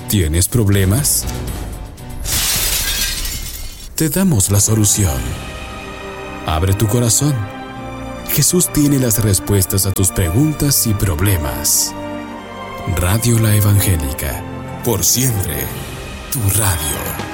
¿Tienes problemas? Te damos la solución. Abre tu corazón. Jesús tiene las respuestas a tus preguntas y problemas. Radio La Evangélica, por siempre, tu radio.